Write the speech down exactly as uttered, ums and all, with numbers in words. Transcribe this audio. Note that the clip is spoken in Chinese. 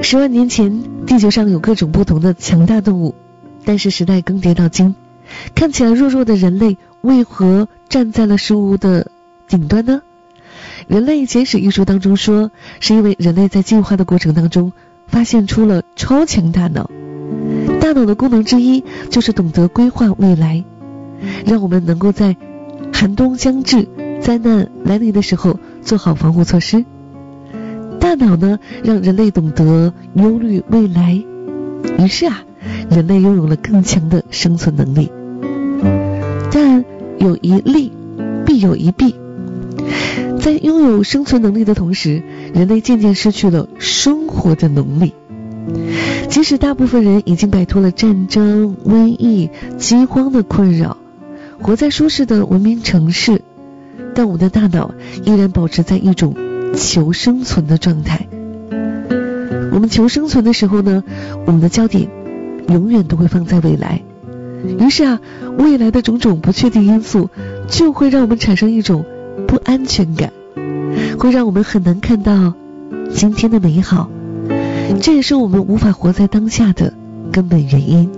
十万年前，地球上有各种不同的强大动物，但是时代更迭到今，看起来弱弱的人类为何站在了事物的顶端呢？人类简史一书当中说，是因为人类在进化的过程当中发现出了超强大脑。大脑的功能之一就是懂得规划未来，让我们能够在寒冬将至、灾难来临的时候做好防护措施。大脑呢，让人类懂得忧虑未来，于是啊，人类拥有了更强的生存能力。但有一利必有一弊，在拥有生存能力的同时，人类渐渐失去了生活的能力。即使大部分人已经摆脱了战争、瘟疫、饥荒的困扰，活在舒适的文明城市，但我们的大脑依然保持在一种求生存的状态。我们求生存的时候呢，我们的焦点永远都会放在未来。于是啊，未来的种种不确定因素就会让我们产生一种不安全感，会让我们很难看到今天的美好。这也是我们无法活在当下的根本原因。